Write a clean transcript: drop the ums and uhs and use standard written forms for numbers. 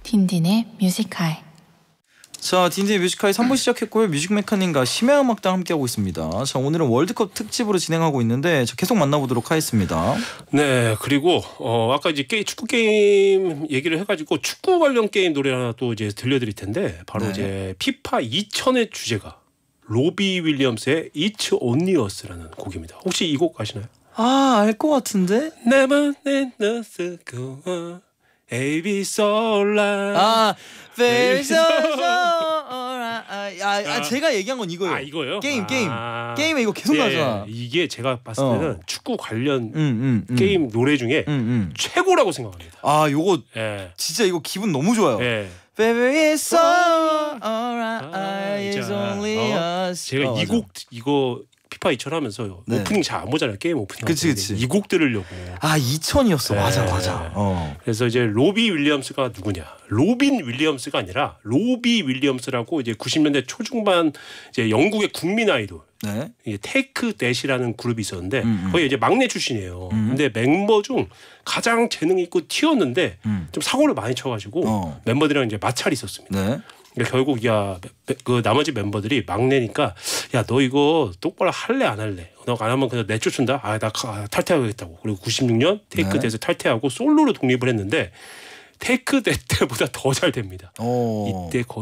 딘딘의 뮤지컬. 자, 딘딘의 뮤지컬 3부 시작했고요. 뮤직메카님과 심야음악당 함께하고 있습니다. 자, 오늘은 월드컵 특집으로 진행하고 있는데 계속 만나보도록 하겠습니다. 네, 그리고 아까 이제 축구 게임 얘기를 해가지고 축구 관련 게임 노래 하나 또 이제 들려드릴 텐데 바로 네. 이제 피파 2000의 주제가 로비 윌리엄스의 It's Only Us라는 곡입니다. 혹시 이 곡 아시나요? 아, 알 것 같은데? Never let us go on. AB Solar. 아, very AB so Solar. 제가 얘기한 건 이거예요. 아, 이거요? 게임에 이거 계속 나잖아. 이게 제가 봤을 때는 축구 관련 게임 노래 중에 최고라고 생각합니다. 아, 요거 예. 진짜 이거 기분 너무 좋아요. 예. Baby, it's alright, it's only us. 제가 이 곡 이거 피파 2000 하면서 네. 오프닝 잘 안 보잖아요. 게임 오프닝. 그치. 이 곡 들으려고. 아, 2000이었어. 네. 맞아. 그래서 이제 로비 윌리엄스가 누구냐? 로빈 윌리엄스가 아니라 로비 윌리엄스라고 이제 90년대 초중반 이제 영국의 국민 아이돌. 네. 이게 테이크 넷이라는 그룹이 있었는데 거기 이제 막내 출신이에요. 근데 멤버 중 가장 재능 있고 튀었는데 좀 사고를 많이 쳐가지고 멤버들이랑 이제 마찰이 있었습니다. 네. 그러니까 결국 그 나머지 멤버들이 막내니까 야, 너 이거 똑바로 할래 안 할래? 너 안 하면 그냥 내쫓는다. 아, 나 탈퇴하겠다고. 그리고 96년 테이크 넷에서 탈퇴하고 솔로로 독립을 했는데 테이크 넷 때보다 더 잘 됩니다. 이때 거의